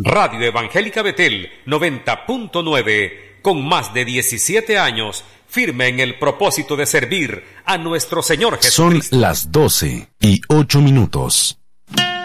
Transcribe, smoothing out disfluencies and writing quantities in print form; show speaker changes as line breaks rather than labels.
Radio Evangélica Betel 90.9, con más de 17 años, firme en el propósito de servir a nuestro Señor Jesucristo.
Son las 12:08.